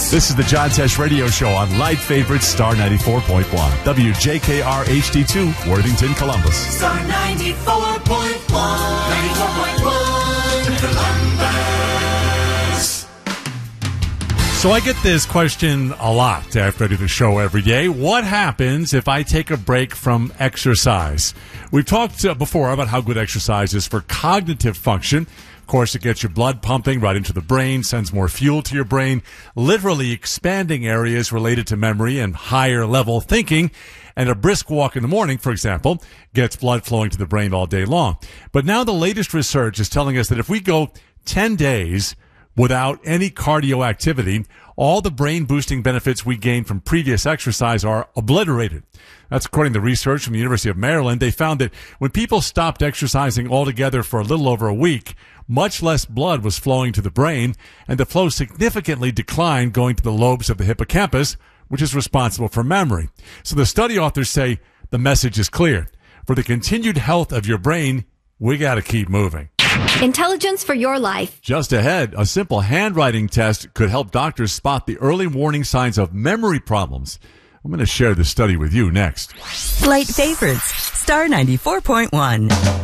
This is the John Tesh Radio Show on Light Favorite Star 94.1. WJKR HD2, Worthington, Columbus. Star 94.1. 94.1 Columbus. So I get this question a lot after I do the show every day. What happens if I take a break from exercise? We've talked before about how good exercise is for cognitive function. Of course, it gets your blood pumping right into the brain, sends more fuel to your brain, literally expanding areas related to memory and higher level thinking. And a brisk walk in the morning, for example, gets blood flowing to the brain all day long. But now the latest research is telling us that if we go 10 days without any cardio activity, all the brain-boosting benefits we gained from previous exercise are obliterated. That's according to research from the University of Maryland. They found that when people stopped exercising altogether for a little over a week, much less blood was flowing to the brain, and the flow significantly declined going to the lobes of the hippocampus, which is responsible for memory. So the study authors say the message is clear. For the continued health of your brain, we got to keep moving. Intelligence for your life. Just ahead, a simple handwriting test could help doctors spot the early warning signs of memory problems. I'm going to share this study with you next. Light Favorites, Star 94.1.